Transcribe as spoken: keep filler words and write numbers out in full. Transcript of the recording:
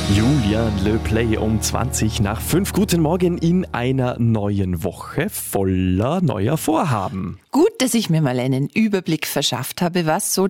Julian Le Play um zwanzig nach fünf. Guten Morgen in einer neuen Woche voller neuer Vorhaben. Gut, dass ich mir mal einen Überblick verschafft habe, was so